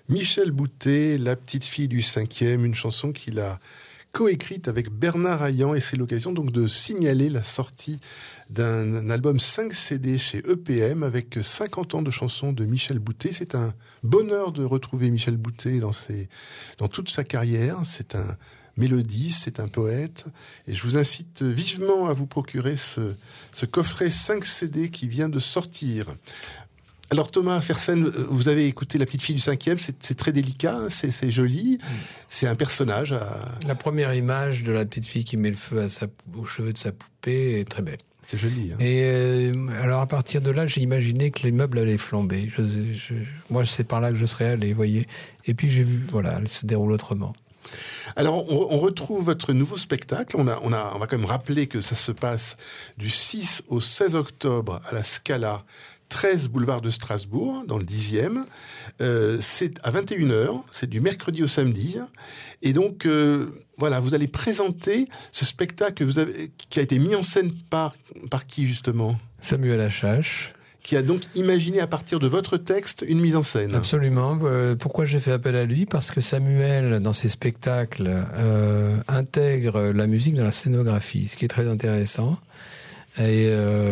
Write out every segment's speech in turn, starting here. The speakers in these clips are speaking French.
Michel Boutet, La petite fille du 5e, une chanson qu'il a coécrite avec Bernard Hayan, et c'est l'occasion donc de signaler la sortie d'un album 5 CD chez EPM avec 50 ans de chansons de Michel Boutet. C'est un bonheur de retrouver Michel Boutet dans toute sa carrière. C'est un mélodiste, c'est un poète, et je vous incite vivement à vous procurer ce coffret 5 CD qui vient de sortir. Alors Thomas Fersen, vous avez écouté La petite fille du 5e, c'est très délicat, c'est joli, c'est un personnage. La première image de la petite fille qui met le feu aux cheveux de sa poupée est très belle. C'est joli. Hein. Et alors à partir de là, j'ai imaginé que les meubles allaient flamber. Moi, c'est par là que je serais allé, vous voyez. Et puis j'ai vu, voilà, elle se déroule autrement. Alors, on retrouve votre nouveau spectacle. On va quand même rappeler que ça se passe du 6 au 16 octobre à la Scala, 13 boulevard de Strasbourg, dans le 10e. C'est à 21h, c'est du mercredi au samedi. Et donc, voilà, vous allez présenter ce spectacle qui a été mis en scène par qui, justement ? Samuel Achache. Qui a donc imaginé à partir de votre texte une mise en scène. Absolument. Pourquoi j'ai fait appel à lui ? Parce que Samuel, dans ses spectacles, intègre la musique dans la scénographie, ce qui est très intéressant. Et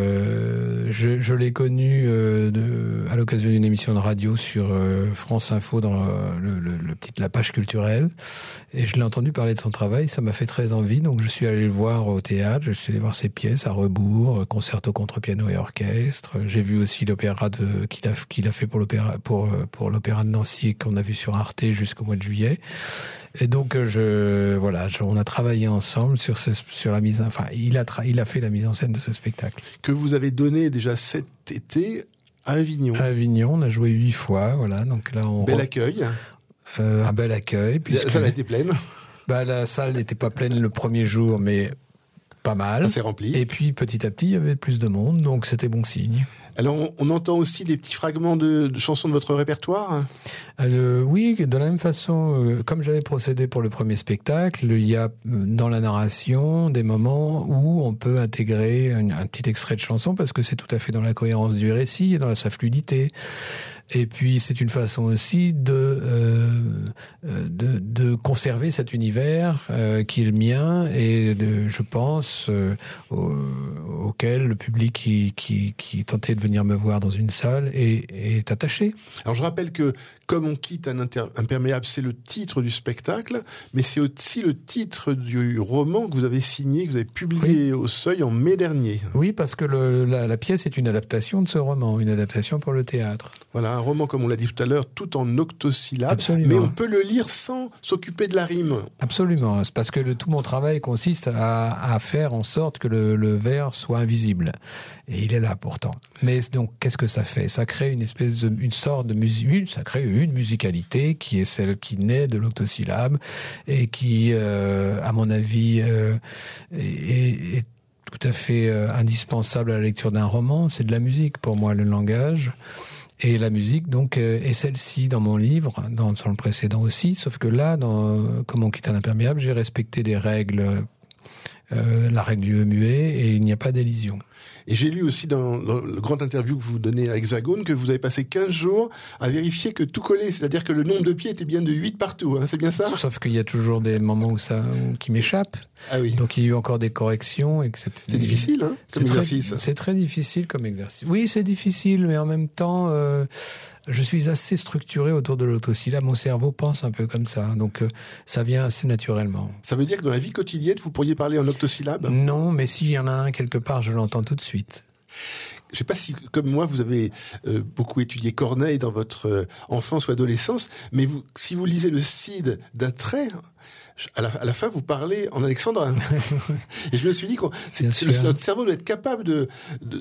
je l'ai connu à l'occasion d'une émission de radio sur France Info dans la page culturelle, et je l'ai entendu parler de son travail. Ça m'a fait très envie, donc je suis allé le voir au théâtre, je suis allé voir ses pièces à rebours, concerto contre piano et orchestre. J'ai vu aussi l'opéra qu'il a fait pour l'opéra de Nancy, qu'on a vu sur Arte jusqu'au mois de juillet. Et donc on a travaillé ensemble sur la mise. Enfin, il a fait la mise en scène de ce spectacle que vous avez donné déjà cet été à Avignon. À Avignon, on a joué 8 fois, voilà. Donc là, bel accueil. Un bel accueil. La salle a été pleine. La salle n'était pas pleine le premier jour, mais pas mal. Ça s'est rempli. Et puis petit à petit, il y avait plus de monde, donc c'était bon signe. Alors, on entend aussi des petits fragments de chansons de votre répertoire ? Oui, de la même façon, comme j'avais procédé pour le premier spectacle, il y a dans la narration des moments où on peut intégrer un petit extrait de chanson, parce que c'est tout à fait dans la cohérence du récit et dans sa fluidité. Et puis c'est une façon aussi de conserver cet univers qui est le mien, et je pense auquel le public qui tentait de venir me voir dans une salle est attaché. Alors je rappelle que Comme on quitte un imperméable, c'est le titre du spectacle, mais c'est aussi le titre du roman que vous avez signé, que vous avez publié au Seuil en mai dernier. Oui, parce que la pièce est une adaptation de ce roman, une adaptation pour le théâtre. Voilà, un roman, comme on l'a dit tout à l'heure, tout en octosyllabes. Absolument. Mais on peut le lire sans s'occuper de la rime. Absolument, c'est parce que tout mon travail consiste à faire en sorte que le vers soit invisible. Et il est là pourtant. Mais donc, qu'est-ce que ça fait ? Ça crée une sorte de musique, ça crée une musicalité qui est celle qui naît de l'octosyllabe et qui, à mon avis, est tout à fait indispensable à la lecture d'un roman. C'est de la musique pour moi, le langage. Et la musique, donc, est celle-ci dans mon livre, sur le précédent aussi, sauf que là, Comme on quitte un imperméable, j'ai respecté les règles, la règle du muet, et il n'y a pas d'élision. Et j'ai lu aussi dans le grand interview que vous donnez à Hexagone que vous avez passé 15 jours à vérifier que tout collait, c'est-à-dire que le nombre de pieds était bien de 8 partout, hein, c'est bien ça ? Sauf qu'il y a toujours des moments qui m'échappent. Ah oui. Donc il y a eu encore des corrections. Et que c'est difficile, hein, comme exercice. C'est très difficile comme exercice. Oui, c'est difficile, mais en même temps, je suis assez structuré autour de l'octosyllabe. Mon cerveau pense un peu comme ça. Donc ça vient assez naturellement. Ça veut dire que dans la vie quotidienne, vous pourriez parler en octosyllabe ? Non, mais s'il y en a un quelque part, je l'entends tout de suite. Je ne sais pas si, comme moi, vous avez beaucoup étudié Corneille dans votre enfance ou adolescence, mais si vous lisez le Cid d'un trait, à la fin, vous parlez en alexandrin. Et je me suis dit que notre cerveau doit être capable de